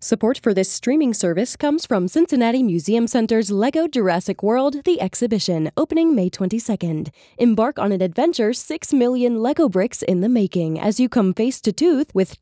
Support for this streaming service comes from Cincinnati Museum Center's LEGO Jurassic World: The Exhibition, opening May 22nd. Embark on an adventure 6 million LEGO bricks in the making as you come face to tooth with